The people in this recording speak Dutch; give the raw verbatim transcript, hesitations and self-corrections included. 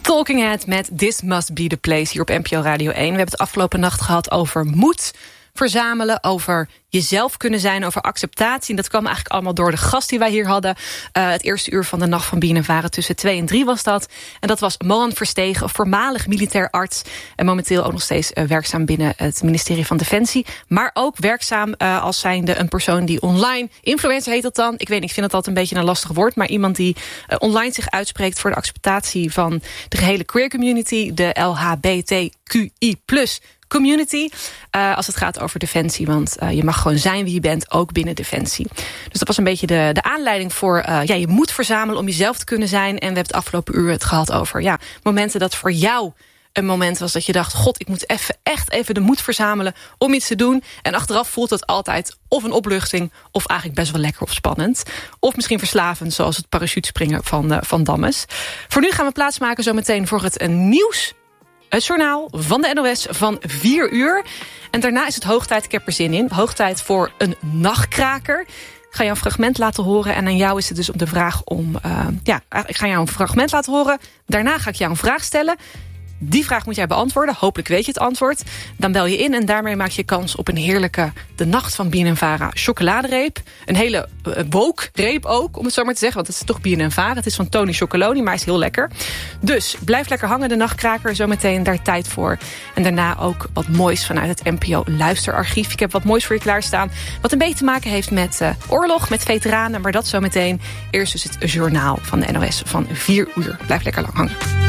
Talking Head met This Must Be The Place hier op N P O Radio één. We hebben het afgelopen nacht gehad over moed verzamelen, over jezelf kunnen zijn, over acceptatie. En dat kwam eigenlijk allemaal door de gast die wij hier hadden. Uh, het eerste uur van de Nacht van B N N Vara tussen twee en drie was dat. En dat was Mohan Verstegen, een voormalig militair arts. En momenteel ook nog steeds uh, werkzaam binnen het ministerie van Defensie. Maar ook werkzaam uh, als zijnde een persoon die online, influencer heet dat dan. Ik weet niet, ik vind het altijd een beetje een lastig woord. Maar iemand die uh, online zich uitspreekt voor de acceptatie van de gehele queer community. De L H B T Q I plus community, uh, als het gaat over Defensie. Want uh, je mag gewoon zijn wie je bent, ook binnen Defensie. Dus dat was een beetje de, de aanleiding voor uh, ja, je moed verzamelen om jezelf te kunnen zijn. En we hebben het afgelopen uur het gehad over ja, momenten dat voor jou een moment was dat je dacht, god, ik moet even, echt even de moed verzamelen om iets te doen. En achteraf voelt het altijd of een opluchting, of eigenlijk best wel lekker of spannend. Of misschien verslavend, zoals het parachutespringen van, uh, van Dammes. Voor nu gaan we plaatsmaken zometeen voor het uh, nieuws. Het journaal van de N O S van vier uur. En daarna is het hoog tijd, ik heb er zin in, hoog tijd voor een nachtkraker. Ik ga jou een fragment laten horen en aan jou is het dus om de vraag om... Uh, ja, ik ga jou een fragment laten horen. Daarna ga ik jou een vraag stellen. Die vraag moet jij beantwoorden. Hopelijk weet je het antwoord. Dan bel je in en daarmee maak je kans op een heerlijke De Nacht van B N N Vara chocoladereep. Een hele uh, woke reep ook, om het zo maar te zeggen. Want het is toch B N N Vara. Het is van Tony Chocoloni, maar hij is heel lekker. Dus blijf lekker hangen, de nachtkraker. Zometeen daar tijd voor. En daarna ook wat moois vanuit het N P O luisterarchief. Ik heb wat moois voor je klaarstaan. Wat een beetje te maken heeft met uh, oorlog, met veteranen. Maar dat zometeen. Eerst dus het journaal van de N O S van vier uur. Blijf lekker lang hangen.